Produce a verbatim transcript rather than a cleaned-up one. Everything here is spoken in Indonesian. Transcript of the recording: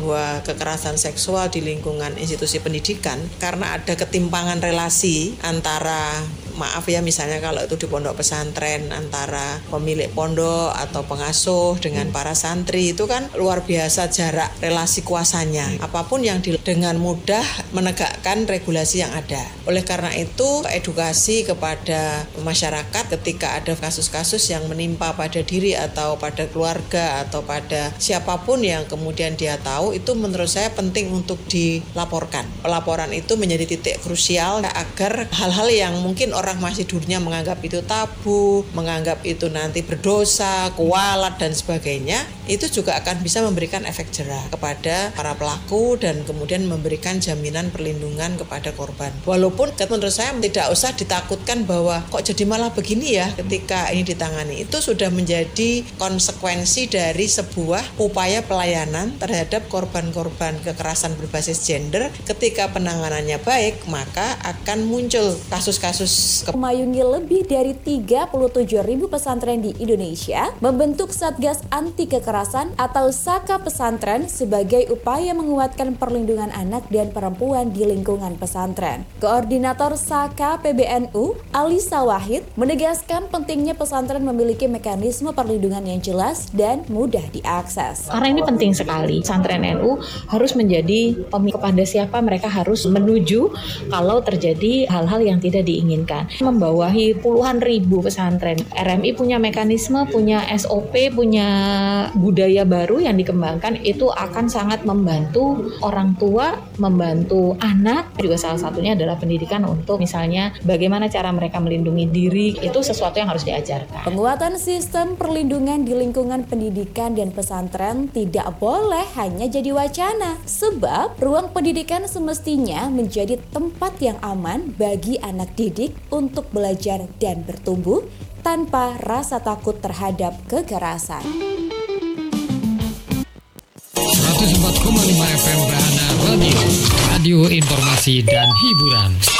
bahwa kekerasan seksual di lingkungan institusi pendidikan karena ada ketimpangan relasi antara, maaf ya, misalnya kalau itu di pondok pesantren antara pemilik pondok atau pengasuh dengan para santri, itu kan luar biasa jarak relasi kuasanya. Apapun yang di, dengan mudah menegakkan regulasi yang ada. Oleh karena itu, edukasi kepada masyarakat ketika ada kasus-kasus yang menimpa pada diri atau pada keluarga atau pada siapapun yang kemudian dia tahu, itu menurut saya penting untuk dilaporkan. Pelaporan itu menjadi titik krusial agar hal-hal yang mungkin orang masih dulunya menganggap itu tabu, menganggap itu nanti berdosa, kualat dan sebagainya, itu juga akan bisa memberikan efek jera kepada para pelaku dan kemudian memberikan jaminan perlindungan kepada korban. Walaupun menurut saya tidak usah ditakutkan bahwa kok jadi malah begini ya ketika ini ditangani. Itu sudah menjadi konsekuensi dari sebuah upaya pelayanan terhadap korban-korban kekerasan berbasis gender. Ketika penanganannya baik, maka akan muncul kasus-kasus ke- Memayungi lebih dari tiga puluh tujuh ribu pesantren di Indonesia, membentuk Satgas Anti Kekerasan atau SAKA Pesantren sebagai upaya menguatkan perlindungan anak dan perempuan di lingkungan pesantren. Koordinator SAKA P B N U, Alisa Wahid, menegaskan pentingnya pesantren memiliki mekanisme perlindungan yang jelas dan mudah diakses. Karena ini penting sekali, pesantren N U harus menjadi pemimpin kepada siapa mereka harus menuju kalau terjadi hal-hal yang tidak diinginkan. Membawahi puluhan ribu pesantren, R M I punya mekanisme, punya S O P, punya budaya baru yang dikembangkan, itu akan sangat membantu orang tua, membantu anak. Juga salah satunya adalah pendidikan untuk misalnya bagaimana cara mereka melindungi diri, itu sesuatu yang harus diajarkan. Penguatan sistem perlindungan di lingkungan pendidikan dan pesantren tidak boleh hanya jadi wacana, sebab ruang pendidikan semestinya menjadi tempat yang aman bagi anak didik untuk belajar dan bertumbuh tanpa rasa takut terhadap kekerasan. seratus empat koma lima F M Rahana Radio, radio informasi dan hiburan.